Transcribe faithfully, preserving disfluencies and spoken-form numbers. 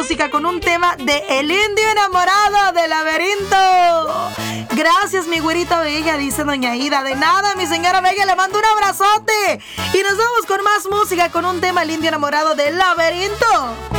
música con un tema de El Indio Enamorado de Laberinto. Gracias, mi güerita bella, dice doña Ida. De nada, mi señora bella, le mando un abrazote. Y nos vamos con más música con un tema El Indio Enamorado de Laberinto.